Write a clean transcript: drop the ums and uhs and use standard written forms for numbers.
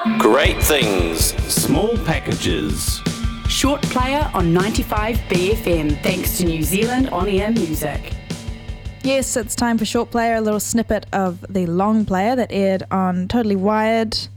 Great things, small packages. Short player on 95 BFM, thanks to New Zealand on-air music. Yes, it's time for Short Player, a little snippet of the long player that aired on Totally Wired